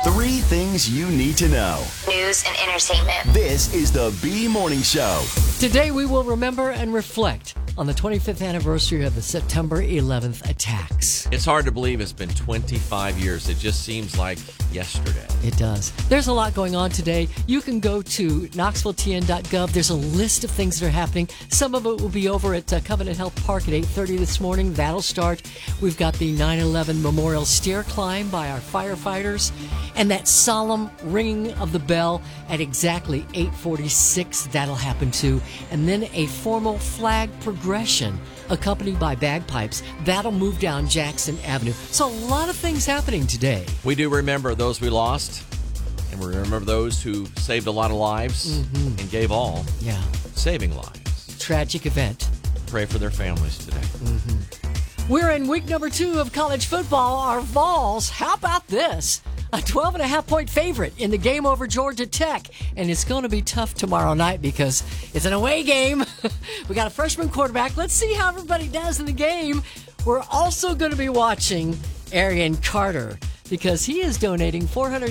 Three things you need to know. News and entertainment. This is the B Morning Show. Today we will remember and reflect on the 25th anniversary of the September 11th attacks. It's hard to believe it's been 25 years. It just seems like yesterday. It does. There's a lot going on today. You can go to knoxvilletn.gov. There's a list of things that are happening. Some of it will be over at Covenant Health Park at 8:30 this morning. That'll start. We've got the 9/11 Memorial Stair Climb by our firefighters and that solemn ringing of the bell at exactly 8:46. That'll happen too. And then a formal flag progression accompanied by bagpipes. That'll move down Jackson Avenue. So a lot of things happening today. We do remember those we lost, and we remember those who saved a lot of lives and gave all, saving lives. Tragic event. Pray for their families today. We're in week number 2 of college football. Our Vols, how about this? A 12.5-point favorite in the game over Georgia Tech. And it's going to be tough tomorrow night because it's an away game. We got a freshman quarterback. Let's see how everybody does in the game. We're also going to be watching Arian Carter because he is donating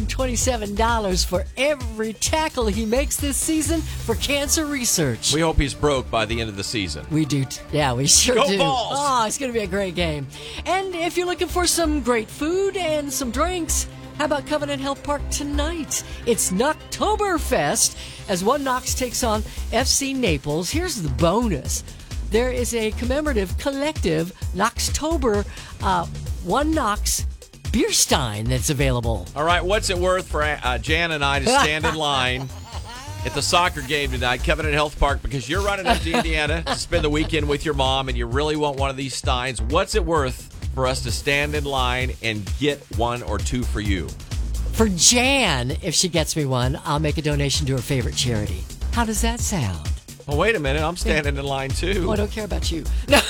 $427 for every tackle he makes this season for cancer research. We hope he's broke by the end of the season. We do. Yeah, we sure Go do. Vols! Oh, it's going to be a great game. And if you're looking for some great food and some drinks, how about Covenant Health Park tonight? It's Knocktoberfest as One Knox takes on FC Naples. Here's the bonus. There is a commemorative collective Knocktober One Knox beer stein that's available. All right, what's it worth for Jan and I to stand in line at the soccer game tonight, Covenant Health Park, because you're running up to Indiana to spend the weekend with your mom and you really want one of these steins? What's it worth for us to stand in line and get one or two for you? For Jan, if she gets me one, I'll make a donation to her favorite charity. How does that sound? Well, wait a minute. I'm standing in line, too. Oh, I don't care about you. No.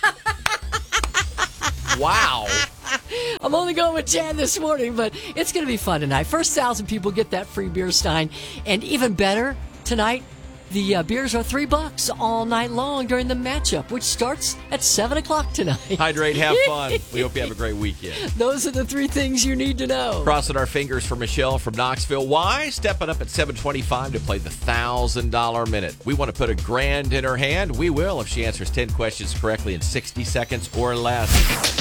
Wow. I'm only going with Jan this morning, but it's going to be fun tonight. First 1,000 people get that free beer stein. And even better, tonight, the beers are $3 all night long during the matchup, which starts at 7 o'clock tonight. Hydrate, have fun. We hope you have a great weekend. Those are the 3 things you need to know. Crossing our fingers for Michelle from Knoxville. Why? Stepping up at 7:25 to play the $1,000 minute. We want to put $1,000 in her hand. We will if she answers 10 questions correctly in 60 seconds or less.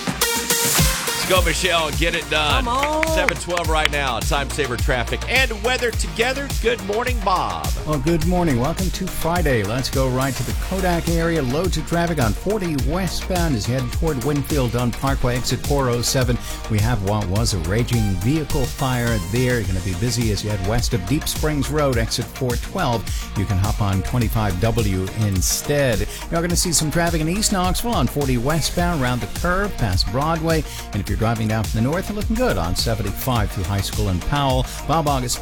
Go, Michelle, get it done. Come on. 7:12 right now. Time saver traffic and weather together. Good morning, Bob. Well, good morning. Welcome to Friday. Let's go right to the Kodak area. Loads of traffic on 40 westbound as you head toward Winfield on Parkway, exit 407. We have what was a raging vehicle fire there. You're going to be busy as you head west of Deep Springs Road, exit 412. You can hop on 25W instead. You're going to see some traffic in East Knoxville on 40 westbound around the curve past Broadway. And if you're driving down from the north, you're looking good on 75 through High School in Powell. Bob August,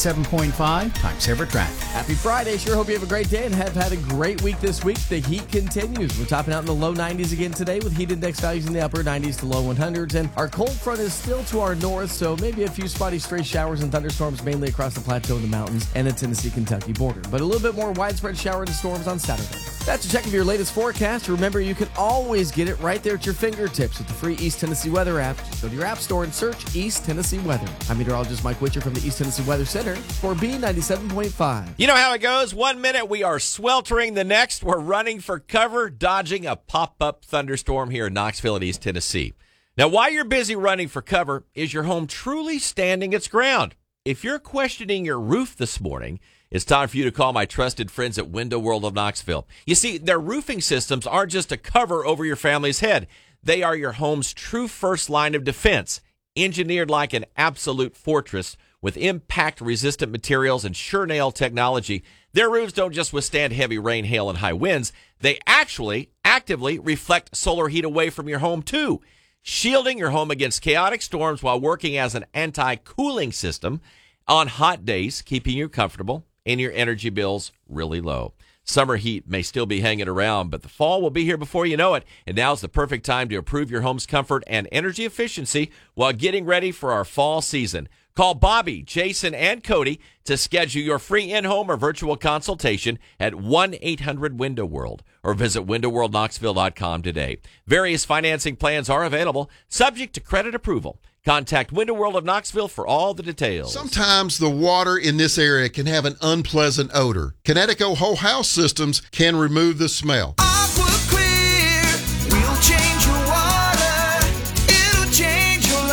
B97.5, Time Saver Traffic. Happy Friday. Sure hope you have a great day and have had a great week this week. The heat continues. We're topping out in the low 90s again today with heat index values in the upper 90s to low 100s. And our cold front is still to our north, so maybe a few spotty stray showers and thunderstorms mainly across the plateau of the mountains and the Tennessee-Kentucky border. But a little bit more widespread showers and storms on Saturday. That's a check of your latest forecast. Remember, you can always get it right there at your fingertips with the free East Tennessee Weather app. Just go to your app store and search East Tennessee Weather. I'm meteorologist Mike Witcher from the East Tennessee Weather Center for B97.5. You know how it goes. 1 minute we are sweltering, the next we're running for cover, dodging a pop-up thunderstorm here in Knoxville at East Tennessee. Now, while you're busy running for cover, is your home truly standing its ground? If you're questioning your roof this morning, it's time for you to call my trusted friends at Window World of Knoxville. You see, their roofing systems aren't just a cover over your family's head. They are your home's true first line of defense, engineered like an absolute fortress with impact-resistant materials and sure-nail technology. Their roofs don't just withstand heavy rain, hail, and high winds. They actually actively reflect solar heat away from your home, too, shielding your home against chaotic storms while working as an anti-cooling system on hot days, keeping you comfortable and your energy bills really low. Summer heat may still be hanging around, but the fall will be here before you know it. And now's the perfect time to improve your home's comfort and energy efficiency while getting ready for our fall season. Call Bobby, Jason, and Cody to schedule your free in-home or virtual consultation at 1-800-WINDOW-WORLD or visit windowworldknoxville.com today. Various financing plans are available, subject to credit approval. Contact Window World of Knoxville for all the details. Sometimes the water in this area can have an unpleasant odor. Kinetico Whole House Systems can remove the smell. Aqua Clear, we'll change your water, it'll change your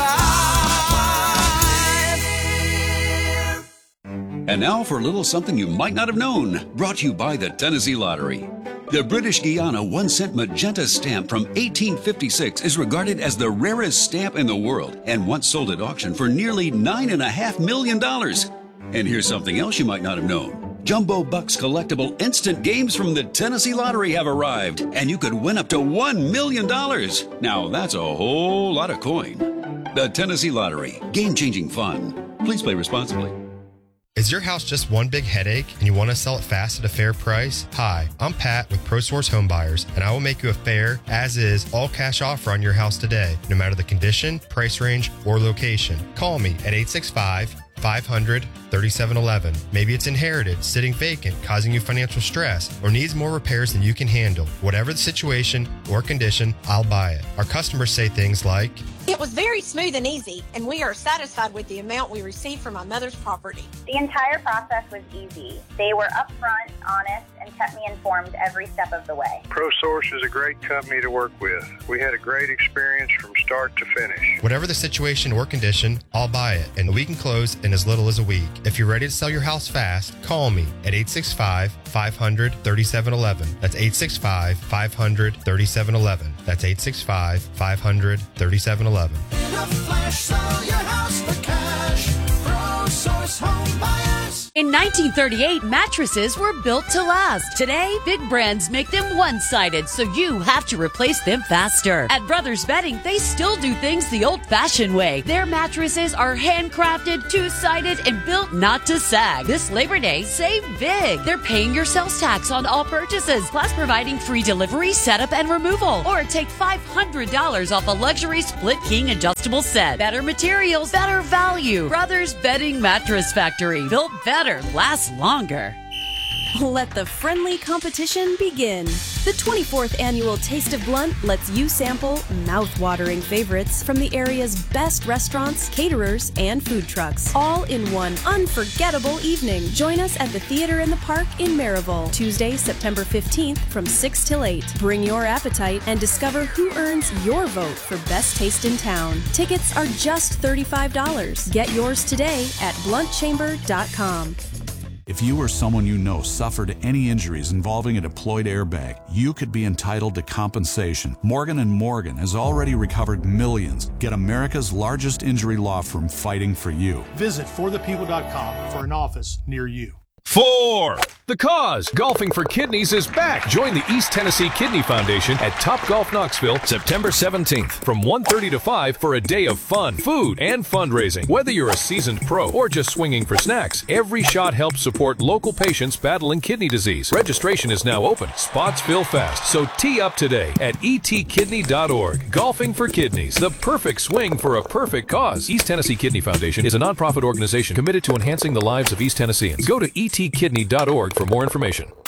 life. And now for a little something you might not have known, brought to you by the Tennessee Lottery. The British Guiana 1-cent magenta stamp from 1856 is regarded as the rarest stamp in the world and once sold at auction for nearly $9.5 million. And here's something else you might not have known. Jumbo Bucks collectible instant games from the Tennessee Lottery have arrived, and you could win up to $1 million. Now that's a whole lot of coin. The Tennessee Lottery, game-changing fun. Please play responsibly. Is your house just one big headache and you want to sell it fast at a fair price? Hi, I'm Pat with ProSource Home Buyers, and I will make you a fair, as-is, all-cash offer on your house today, no matter the condition, price range, or location. Call me at 865-500-3711. Maybe it's inherited, sitting vacant, causing you financial stress, or needs more repairs than you can handle. Whatever the situation or condition, I'll buy it. Our customers say things like, "It was very smooth and easy, and we are satisfied with the amount we received from my mother's property." The entire process was easy. They were upfront, honest, and kept me informed every step of the way. ProSource is a great company to work with. We had a great experience from start to finish. Whatever the situation or condition, I'll buy it, and we can close in as little as a week. If you're ready to sell your house fast, call me at 865-500-3711. That's 865-500-3711. That's 865-500-3711. In a flash, sell your house for cash. ProSource Home Buyers. In 1938, mattresses were built to last. Today, big brands make them one-sided, so you have to replace them faster. At Brothers Bedding, they still do things the old-fashioned way. Their mattresses are handcrafted, two-sided, and built not to sag. This Labor Day, save big. They're paying your sales tax on all purchases, plus providing free delivery, setup, and removal. Or take $500 off a luxury split king adjustable set. Better materials, better value. Brothers Bedding Mattress Factory. Built better, lasts longer. Let the friendly competition begin. The 24th annual Taste of Blount lets you sample mouth-watering favorites from the area's best restaurants, caterers, and food trucks, all in one unforgettable evening. Join us at the Theater in the Park in Maryville, Tuesday, September 15th from 6 till 8. Bring your appetite and discover who earns your vote for best taste in town. Tickets are just $35. Get yours today at bluntchamber.com. If you or someone you know suffered any injuries involving a deployed airbag, you could be entitled to compensation. Morgan & Morgan has already recovered millions. Get America's largest injury law firm fighting for you. Visit forthepeople.com for an office near you. 4. The Cause, Golfing for Kidneys is back. Join the East Tennessee Kidney Foundation at Topgolf Knoxville, September 17th from 1:30 to 5 for a day of fun, food, and fundraising. Whether you're a seasoned pro or just swinging for snacks, every shot helps support local patients battling kidney disease. Registration is now open. Spots fill fast, so tee up today at etkidney.org. Golfing for Kidneys, the perfect swing for a perfect cause. East Tennessee Kidney Foundation is a nonprofit organization committed to enhancing the lives of East Tennesseans. Go to etkidney.org for more information.